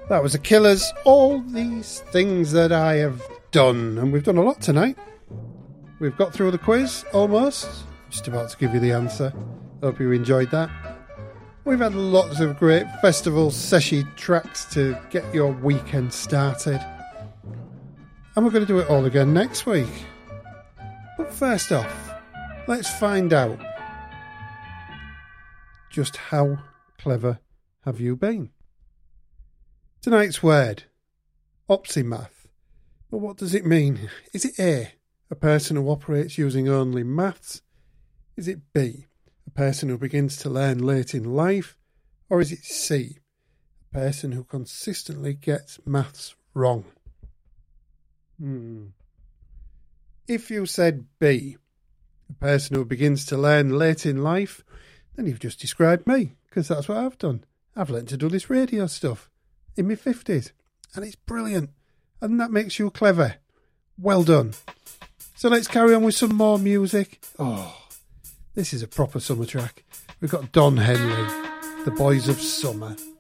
That was The Killers, All These Things That I Have Done. And we've done a lot tonight. We've got through the quiz, almost. Just about to give you the answer. Hope you enjoyed that. We've had lots of great festival session tracks to get your weekend started. And we're going to do it all again next week. But first off, let's find out just how clever have you been? Tonight's word, opsimath. But what does it mean? Is it a person who operates using only maths? Is it B, a person who begins to learn late in life? Or is it C, a person who consistently gets maths wrong? If you said B, a person who begins to learn late in life, then you've just described me, because that's what I've done. I've learned to do this radio stuff in my 50s, and it's brilliant, and that makes you clever. Well done. So let's carry on with some more music. Oh, this is a proper summer track. We've got Don Henley, The Boys of Summer.